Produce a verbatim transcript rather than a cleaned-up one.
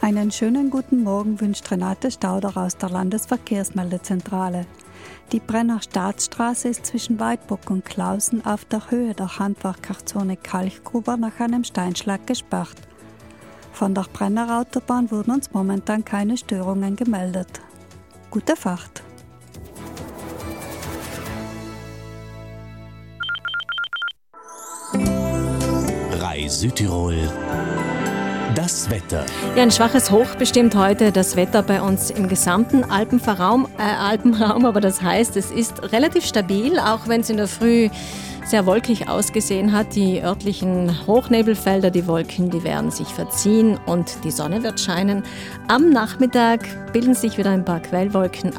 Einen schönen guten Morgen wünscht Renate Stauder aus der Landesverkehrsmeldezentrale. Die Brenner Staatsstraße ist zwischen Weidburg und Klausen auf der Höhe der Handwerkerzone Kalchgruber nach einem Steinschlag gesperrt. Von der Brenner Autobahn wurden uns momentan keine Störungen gemeldet. Gute Fahrt! Rai Südtirol. Das Wetter. Ja, ein schwaches Hoch bestimmt heute das Wetter bei uns im gesamten Alpenraum, äh, Alpenraum, aber das heißt, es ist relativ stabil, auch wenn es in der Früh sehr wolkig ausgesehen hat. Die örtlichen Hochnebelfelder, die Wolken, die werden sich verziehen und die Sonne wird scheinen. Am Nachmittag bilden sich wieder ein paar Quellwolken